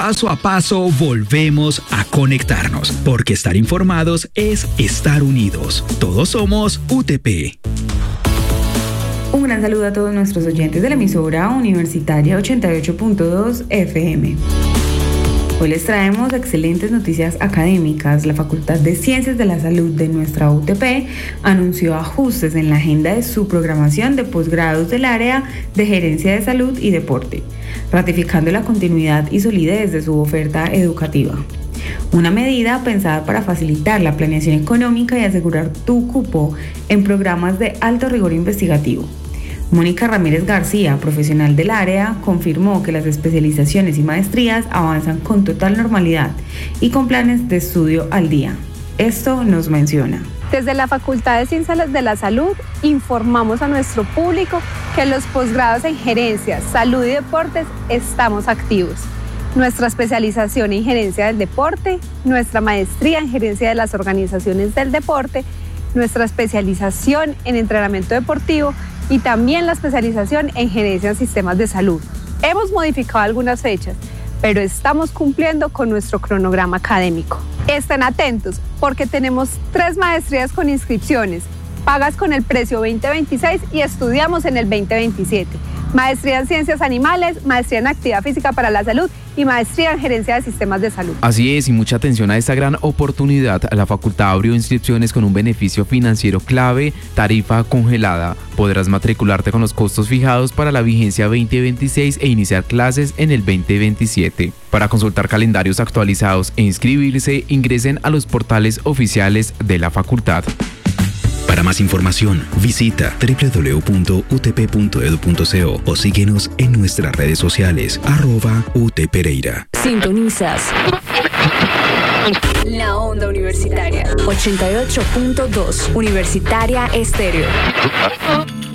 paso a paso volvemos a conectarnos, porque estar informados es estar unidos. Todos somos UTP. Un gran saludo a todos nuestros oyentes de la emisora universitaria 88.2 FM. Hoy les traemos excelentes noticias académicas. La Facultad de Ciencias de la Salud de nuestra UTP anunció ajustes en la agenda de su programación de posgrados del área de Gerencia de Salud y Deporte, ratificando la continuidad y solidez de su oferta educativa. Una medida pensada para facilitar la planeación económica y asegurar tu cupo en programas de alto rigor investigativo. Mónica Ramírez García, profesional del área, confirmó que las especializaciones y maestrías avanzan con total normalidad y con planes de estudio al día. Esto nos menciona. Desde la Facultad de Ciencias de la Salud informamos a nuestro público que los posgrados en Gerencia, Salud y Deportes estamos activos. Nuestra especialización en Gerencia del Deporte, nuestra maestría en Gerencia de las Organizaciones del Deporte, nuestra especialización en Entrenamiento Deportivo y también la especialización en Gerencia en Sistemas de Salud. Hemos modificado algunas fechas, pero estamos cumpliendo con nuestro cronograma académico. Estén atentos porque tenemos 3 maestrías con inscripciones, pagas con el precio 2026 y estudiamos en el 2027. Maestría en Ciencias Animales, maestría en Actividad Física para la Salud y maestría en Gerencia de Sistemas de Salud. Así es, y mucha atención a esta gran oportunidad. La facultad abrió inscripciones con un beneficio financiero clave, tarifa congelada. Podrás matricularte con los costos fijados para la vigencia 2026 e iniciar clases en el 2027. Para consultar calendarios actualizados e inscribirse, ingresen a los portales oficiales de la facultad. Para más información, visita www.utp.edu.co o síguenos en nuestras redes sociales, @UTPereira. Sintonizas la onda universitaria 88.2 Universitaria Estéreo.